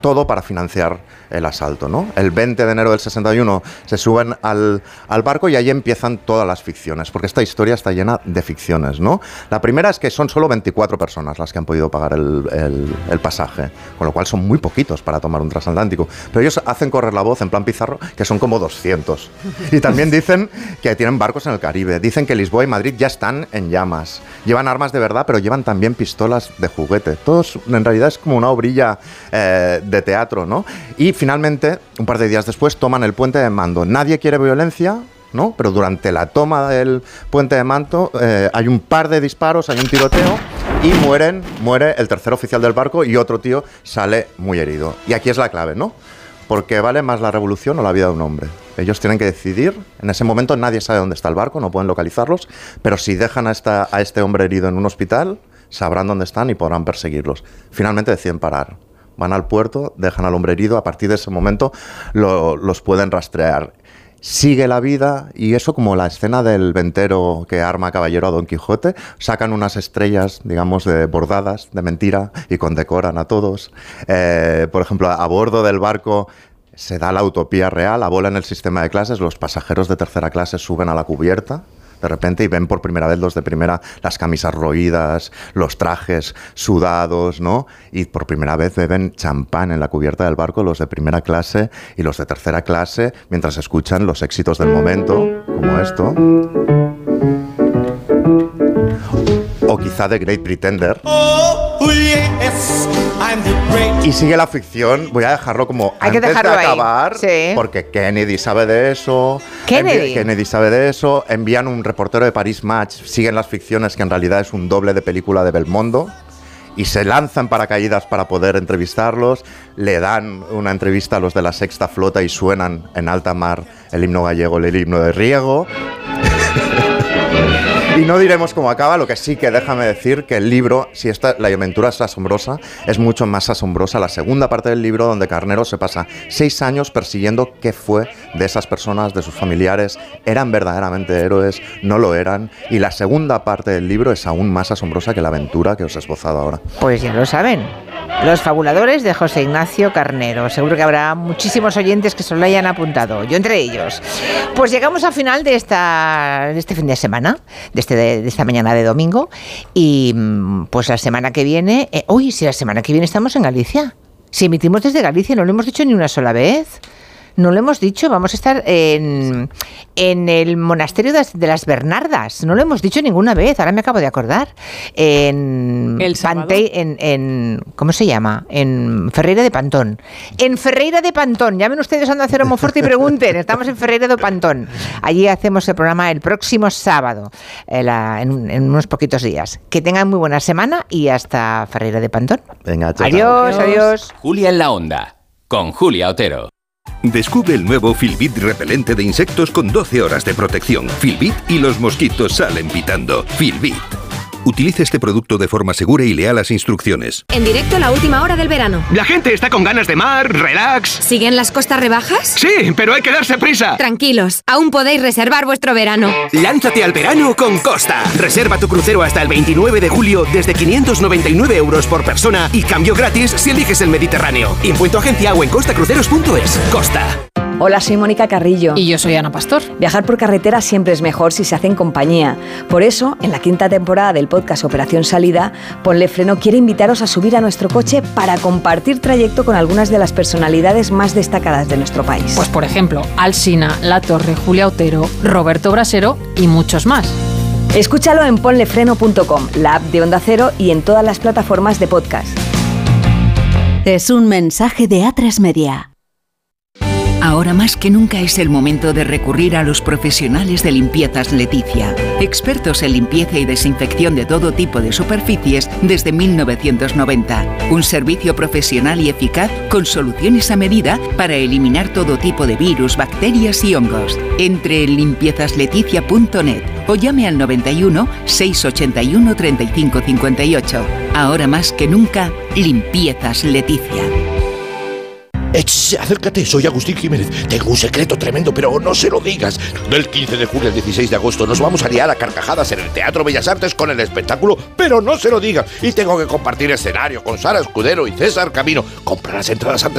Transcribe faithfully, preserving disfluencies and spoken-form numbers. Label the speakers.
Speaker 1: todo para financiar el asalto, ¿no? El veinte de enero del sesenta y uno se suben al, al barco y ahí empiezan todas las ficciones, porque esta historia está llena de ficciones, ¿no? La primera es que son solo veinticuatro personas las que han podido pagar el, el, el pasaje, con lo cual son muy poquitos para tomar un transatlántico. Pero ellos hacen correr la voz en plan Pizarro que son como doscientos. Y también dicen que tienen barcos en el Caribe, dicen que Lisboa y Madrid ya están en llamas, llevan armas de verdad, pero llevan también pistolas de juguete. Todos, en realidad, es como una obrilla eh, de teatro, ¿no? Y finalmente, un par de días después, toman el puente de Mando. Nadie quiere violencia, ¿no? Pero durante la toma del puente de Mando eh, hay un par de disparos, hay un tiroteo y mueren, muere el tercer oficial del barco y otro tío sale muy herido. Y aquí es la clave, ¿no? Porque vale más la revolución o la vida de un hombre. Ellos tienen que decidir. En ese momento nadie sabe dónde está el barco, no pueden localizarlos, pero si dejan a, esta, a este hombre herido en un hospital, sabrán dónde están y podrán perseguirlos. Finalmente deciden parar. Van al puerto, dejan al hombre herido, a partir de ese momento lo, los pueden rastrear. Sigue la vida y eso como la escena del ventero que arma a caballero a Don Quijote, sacan unas estrellas, digamos, de bordadas, de mentira y condecoran a todos. Eh, por ejemplo, a, a bordo del barco se da la utopía real, abolan el sistema de clases, los pasajeros de tercera clase suben a la cubierta de repente y ven por primera vez los de primera las camisas roídas, los trajes sudados, ¿no? Y por primera vez beben champán en la cubierta del barco los de primera clase y los de tercera clase mientras escuchan los éxitos del momento, como esto. O quizá The Great Pretender. Oh, yes, I'm the great. Y sigue la ficción, voy a dejarlo como
Speaker 2: Hay
Speaker 1: antes
Speaker 2: que dejarlo
Speaker 1: de acabar,
Speaker 2: sí.
Speaker 1: Porque Kennedy sabe de eso.
Speaker 2: Kennedy.
Speaker 1: Envi- Kennedy sabe de eso. Envían un reportero de Paris Match, siguen las ficciones que en realidad es un doble de película de Belmondo. Y se lanzan paracaídas para poder entrevistarlos, le dan una entrevista a los de la Sexta Flota y suenan en alta mar el himno gallego, el himno de Riego. Y no diremos cómo acaba, lo que sí que déjame decir que el libro, si esta, la aventura es asombrosa, es mucho más asombrosa la segunda parte del libro, donde Carnero se pasa seis años persiguiendo qué fue de esas personas, de sus familiares, eran verdaderamente héroes, no lo eran, y la segunda parte del libro es aún más asombrosa que la aventura que os he esbozado ahora.
Speaker 2: Pues ya lo saben, Los fabuladores de José Ignacio Carnero. Seguro que habrá muchísimos oyentes que se lo hayan apuntado, yo entre ellos. Pues llegamos al final de, esta, de este fin de semana, de, este, de, de esta mañana de domingo, y pues la semana que viene, eh, uy, si la semana que viene estamos en Galicia, si emitimos desde Galicia, no lo hemos dicho ni una sola vez. No lo hemos dicho, vamos a estar en, en el monasterio de, de las Bernardas. No lo hemos dicho ninguna vez, ahora me acabo de acordar. En
Speaker 3: ¿El sábado?
Speaker 2: Pantei, en, en ¿cómo se llama? En Ferreira de Pantón. En Ferreira de Pantón, llamen ustedes a Onda Cero Monforte y pregunten. Estamos en Ferreira de Pantón. Allí hacemos el programa el próximo sábado, en, la, en, en unos poquitos días. Que tengan muy buena semana y hasta Ferreira de Pantón.
Speaker 1: Venga, chao.
Speaker 2: Adiós, adiós, adiós.
Speaker 4: Julia en la Onda, con Julia Otero.
Speaker 5: Descubre el nuevo Filbit repelente de insectos con doce horas de protección. Filbit y los mosquitos salen pitando. Filbit. Utilice este producto de forma segura y lea las instrucciones.
Speaker 6: En directo la última hora del verano.
Speaker 7: La gente está con ganas de mar, relax.
Speaker 6: ¿Siguen las costas rebajas?
Speaker 7: Sí, pero hay que darse prisa.
Speaker 6: Tranquilos, aún podéis reservar vuestro verano.
Speaker 7: Lánzate al verano con Costa. Reserva tu crucero hasta el veintinueve de julio desde quinientos noventa y nueve euros por persona y cambio gratis si eliges el Mediterráneo. Impuesto agencia o en costacruceros punto es. Costa.
Speaker 8: Hola, soy Mónica Carrillo.
Speaker 3: Y yo soy Ana Pastor.
Speaker 8: Viajar por carretera siempre es mejor si se hace en compañía. Por eso, en la quinta temporada del podcast Operación Salida, Ponle Freno quiere invitaros a subir a nuestro coche para compartir trayecto con algunas de las personalidades más destacadas de nuestro país.
Speaker 3: Pues por ejemplo, Alsina, La Torre, Julia Otero, Roberto Brasero y muchos más.
Speaker 8: Escúchalo en ponle freno punto com, la app de Onda Cero y en todas las plataformas de podcast.
Speaker 9: Es un mensaje de A tres Media.
Speaker 10: Ahora más que nunca es el momento de recurrir a los profesionales de Limpiezas Leticia, expertos en limpieza y desinfección de todo tipo de superficies desde mil novecientos noventa. Un servicio profesional y eficaz con soluciones a medida para eliminar todo tipo de virus, bacterias y hongos. Entre en limpiezas leticia punto net o llame al noventa y uno, seiscientos ochenta y uno, treinta y cinco cincuenta y ocho. Ahora más que nunca, Limpiezas Leticia.
Speaker 11: Ech, acércate, soy Agustín Jiménez. Tengo un secreto tremendo, pero no se lo digas. Del quince de julio al dieciséis de agosto nos vamos a liar a carcajadas en el Teatro Bellas Artes con el espectáculo, pero no se lo digas. Y tengo que compartir escenario con Sara Escudero y César Camino. Compra las entradas antes